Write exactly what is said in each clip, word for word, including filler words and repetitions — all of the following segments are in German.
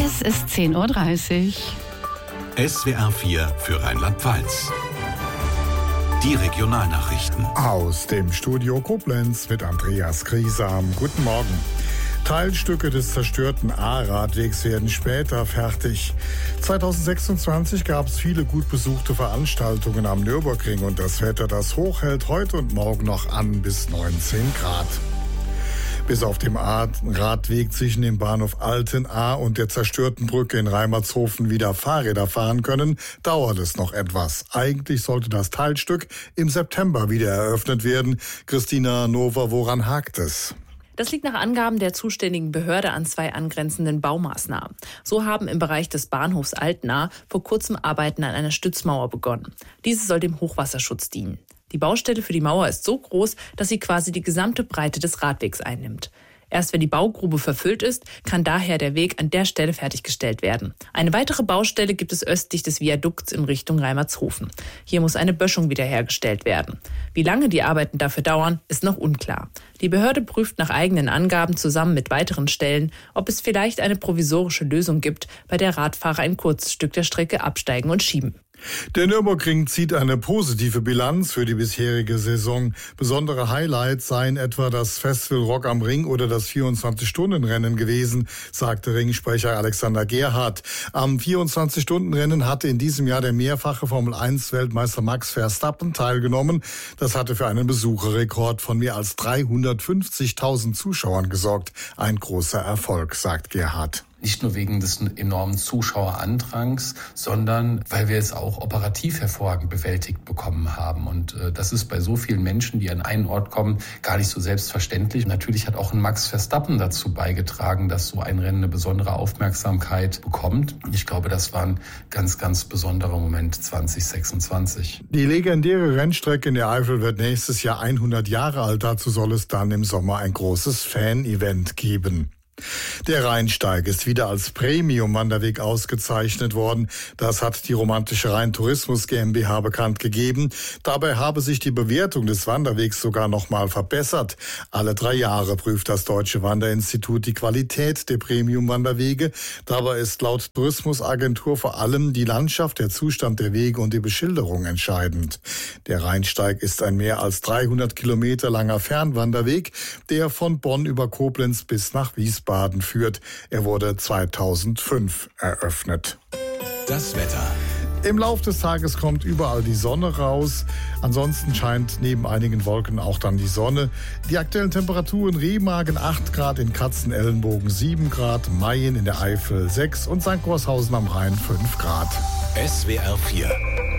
Es ist zehn Uhr dreißig. S W R vier für Rheinland-Pfalz. Die Regionalnachrichten. Aus dem Studio Koblenz mit Andreas Griesam. Guten Morgen. Teilstücke des zerstörten A-Radwegs werden später fertig. zweitausendsechsundzwanzig gab es viele gut besuchte Veranstaltungen am Nürburgring und das Wetter, das hoch hält, heute und morgen noch an bis neunzehn Grad. Bis auf dem A-Radweg zwischen dem Bahnhof Altenahr und der zerstörten Brücke in Reimertshofen wieder Fahrräder fahren können, dauert es noch etwas. Eigentlich sollte das Teilstück im September wieder eröffnet werden. Christina Nova, woran hakt es? Das liegt nach Angaben der zuständigen Behörde an zwei angrenzenden Baumaßnahmen. So haben im Bereich des Bahnhofs Altenahr vor kurzem Arbeiten an einer Stützmauer begonnen. Diese soll dem Hochwasserschutz dienen. Die Baustelle für die Mauer ist so groß, dass sie quasi die gesamte Breite des Radwegs einnimmt. Erst wenn die Baugrube verfüllt ist, kann daher der Weg an der Stelle fertiggestellt werden. Eine weitere Baustelle gibt es östlich des Viadukts in Richtung Reimertshofen. Hier muss eine Böschung wiederhergestellt werden. Wie lange die Arbeiten dafür dauern, ist noch unklar. Die Behörde prüft nach eigenen Angaben zusammen mit weiteren Stellen, ob es vielleicht eine provisorische Lösung gibt, bei der Radfahrer ein kurzes Stück der Strecke absteigen und schieben. Der Nürburgring zieht eine positive Bilanz für die bisherige Saison. Besondere Highlights seien etwa das Festival Rock am Ring oder das vierundzwanzig-Stunden-Rennen gewesen, sagte Ringsprecher Alexander Gerhardt. Am vierundzwanzig-Stunden-Rennen hatte in diesem Jahr der mehrfache Formel eins Weltmeister Max Verstappen teilgenommen. Das hatte für einen Besucherrekord von mehr als dreihundertfünfzigtausend Zuschauern gesorgt. Ein großer Erfolg, sagt Gerhardt. Nicht nur wegen des enormen Zuschauerandrangs, sondern weil wir es auch operativ hervorragend bewältigt bekommen haben. Und äh, das ist bei so vielen Menschen, die an einen Ort kommen, gar nicht so selbstverständlich. Natürlich hat auch ein Max Verstappen dazu beigetragen, dass so ein Rennen eine besondere Aufmerksamkeit bekommt. Ich glaube, das war ein ganz, ganz besonderer Moment zwanzig sechsundzwanzig. Die legendäre Rennstrecke in der Eifel wird nächstes Jahr hundert Jahre alt. Dazu soll es dann im Sommer ein großes Fan-Event geben. Der Rheinsteig ist wieder als Premium-Wanderweg ausgezeichnet worden. Das hat die Romantische Rhein-Tourismus GmbH bekannt gegeben. Dabei habe sich die Bewertung des Wanderwegs sogar noch mal verbessert. Alle drei Jahre prüft das Deutsche Wanderinstitut die Qualität der Premium-Wanderwege. Dabei ist laut Tourismusagentur vor allem die Landschaft, der Zustand der Wege und die Beschilderung entscheidend. Der Rheinsteig ist ein mehr als dreihundert Kilometer langer Fernwanderweg, der von Bonn über Koblenz bis nach Wiesbaden Baden führt. Er wurde zweitausendfünf eröffnet. Das Wetter. Im Lauf des Tages kommt überall die Sonne raus. Ansonsten scheint neben einigen Wolken auch dann die Sonne. Die aktuellen Temperaturen: Remagen acht Grad, in Katzenellenbogen sieben Grad, Mayen in der Eifel sechs und Sankt Goarshausen am Rhein fünf Grad. S W R vier.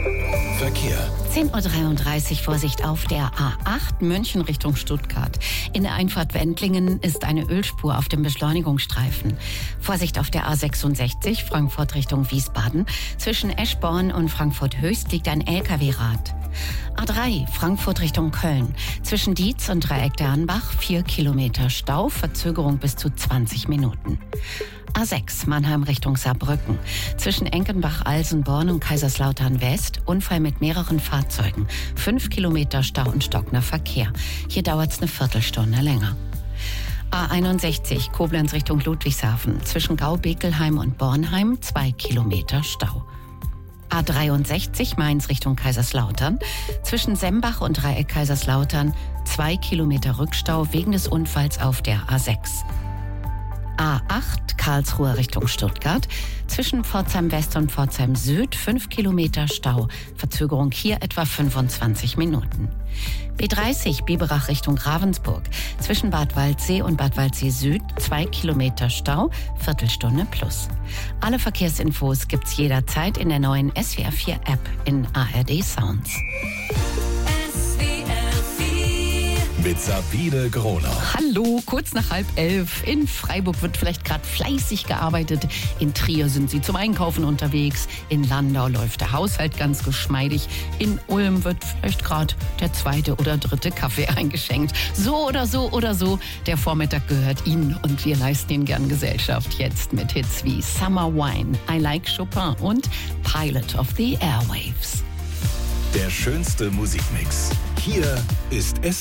Verkehr. zehn Uhr dreiunddreißig, Vorsicht auf der A acht, München Richtung Stuttgart. In der Einfahrt Wendlingen ist eine Ölspur auf dem Beschleunigungsstreifen. Vorsicht auf der A sechsundsechzig, Frankfurt Richtung Wiesbaden. Zwischen Eschborn und Frankfurt Höchst liegt ein L K W-Rad. A drei, Frankfurt Richtung Köln. Zwischen Dietz und Dreieck der Anbach vier Kilometer Stau, Verzögerung bis zu zwanzig Minuten. A sechs, Mannheim Richtung Saarbrücken. Zwischen Enkenbach-Alsenborn und Kaiserslautern West Unfall mit mehreren Fahrzeugen. Fünf Kilometer Stau und stockender Verkehr. Hier dauert es eine Viertelstunde länger. A einundsechzig, Koblenz Richtung Ludwigshafen. Zwischen Gau-Bekelheim und Bornheim zwei Kilometer Stau. A dreiundsechzig, Mainz Richtung Kaiserslautern. Zwischen Sembach und Dreieck Kaiserslautern zwei Kilometer Rückstau wegen des Unfalls auf der A sechs. A acht, Karlsruhe Richtung Stuttgart. Zwischen Pforzheim West und Pforzheim Süd fünf Kilometer Stau. Verzögerung hier etwa fünfundzwanzig Minuten. B dreißig, Biberach Richtung Ravensburg. Zwischen Bad Waldsee und Bad Waldsee Süd zwei Kilometer Stau, Viertelstunde plus. Alle Verkehrsinfos gibt's jederzeit in der neuen S W R vier App in A R D Sounds. Mit Sabine Groner. Hallo, kurz nach halb elf. In Freiburg wird vielleicht gerade fleißig gearbeitet. In Trier sind sie zum Einkaufen unterwegs. In Landau läuft der Haushalt ganz geschmeidig. In Ulm wird vielleicht gerade der zweite oder dritte Kaffee eingeschenkt. So oder so oder so, der Vormittag gehört Ihnen und wir leisten Ihnen gern Gesellschaft. Jetzt mit Hits wie Summer Wine, I Like Chopin und Pilot of the Airwaves. Der schönste Musikmix. Hier ist S